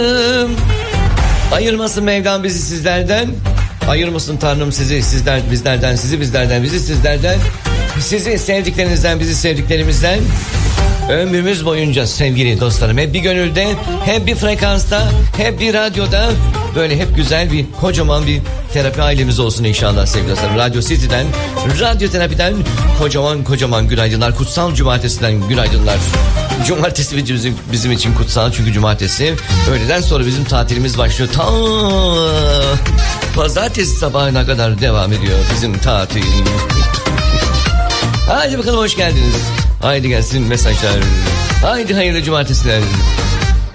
Ayırmasın Mevlam bizi sizlerden. Ayırmasın Tanrım sizi bizlerden, sizi bizlerden, bizi sizlerden. Sizi sevdiklerinizden, bizi sevdiklerimizden. Ömrümüz boyunca sevgili dostlarım, hep bir gönülde, hep bir frekansta, hep bir radyoda, böyle hep güzel bir kocaman bir terapi ailemiz olsun inşallah sevgili dostlarım. Radyo City'den, Radyo Terapi'den kocaman günaydınlar. Kutsal Cumartesi'den günaydınlar. Cumartesi bizim için kutsal, çünkü cumartesi öğleden sonra bizim tatilimiz başlıyor. Ta pazartesi sabahına kadar devam ediyor bizim tatil. Hadi bakalım, hoş geldiniz. Haydi gelsin mesajlar. Haydi hayırlı cumartesiler.